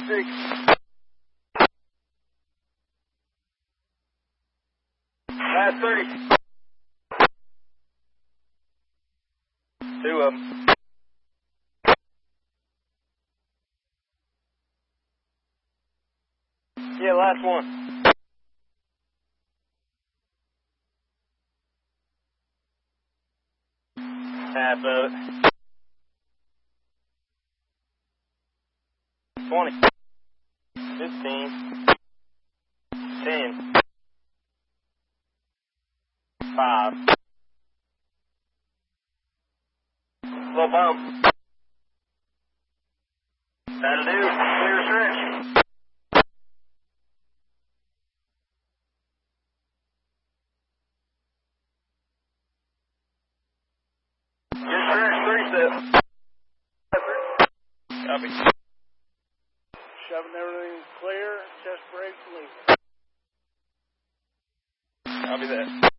6. Last 30. 2 of them. Yeah, last one. Half of it. 20. 15. 10. 5. Little bump. That'll do. Clear stretch. Good stretch, 3 step. Copy. Shoving everything clear, chest brakes, leave. Copy that.